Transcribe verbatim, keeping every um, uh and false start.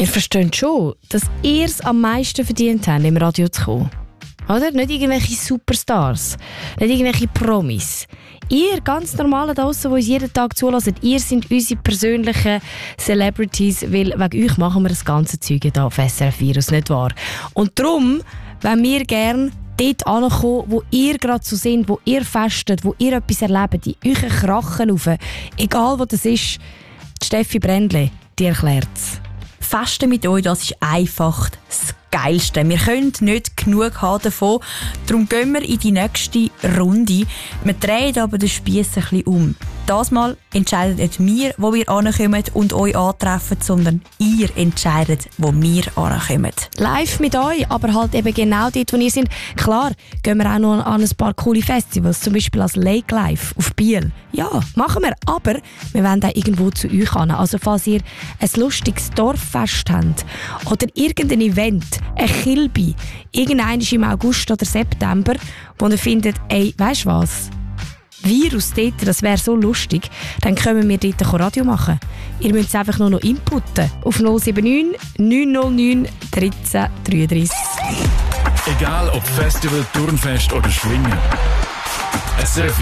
Ihr versteht schon, dass ihr es am meisten verdient habt, im Radio zu kommen. Oder? Nicht irgendwelche Superstars, nicht irgendwelche Promis. Ihr, ganz normale da draussen, die uns jeden Tag zulassen, ihr seid unsere persönlichen Celebrities, weil wegen euch machen wir das ganze Zeug hier auf S R F Virus, nicht wahr? Und darum wollen wir gerne dort ankommen, wo ihr gerade so sind, wo ihr festet, wo ihr etwas erlebt, in euren Krachen rauf. Egal, wo das ist, die Steffi Brändle, die erklärt es. Festen mit euch, das ist einfach das Geilste. Wir können nicht genug haben davon. Darum gehen wir in die nächste Runde. Wir drehen aber den Spiess ein bisschen um. Das Mal entscheidet nicht wir, wo wir ankommen und euch antreffen, sondern ihr entscheidet, wo wir ankommen. Live mit euch, aber halt eben genau dort, wo ihr seid. Klar, gehen wir auch noch an ein paar coole Festivals, zum Beispiel als Lake Life auf Biel. Ja, machen wir, aber wir wollen auch irgendwo zu euch hin. Also falls ihr ein lustiges Dorffest habt oder irgendein Event, ein Kilby, irgendein im August oder September, wo ihr findet, ey, weisst du was? Virus dort, das wäre so lustig, dann können wir dort Radio machen. Ihr müsst es einfach nur noch inputten auf null sieben neun neun null neun eins drei drei drei. Egal ob Festival, Turnfest oder Schwingen. S R F